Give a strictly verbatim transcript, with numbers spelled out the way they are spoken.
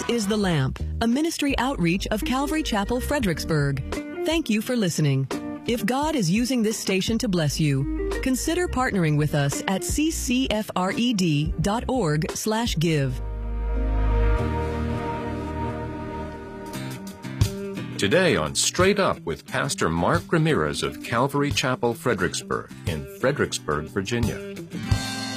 This is The Lamp, a ministry outreach of Calvary Chapel, Fredericksburg. Thank you for listening. If God is using this station to bless you, consider partnering with us at c c f r e d dot org slash give. Today on Straight Up with Pastor Mark Ramirez of Calvary Chapel, Fredericksburg in Fredericksburg, Virginia.